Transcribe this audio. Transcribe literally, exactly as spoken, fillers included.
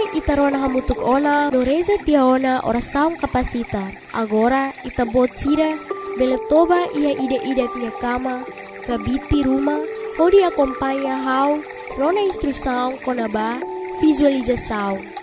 itarona hamutuk ona no reza tiaona ora saum kapasita. Agora itabot sira beletoba ia ide-ide minha cama, kabiti rumah, pode acompanhar how rona instrução konaba visualização.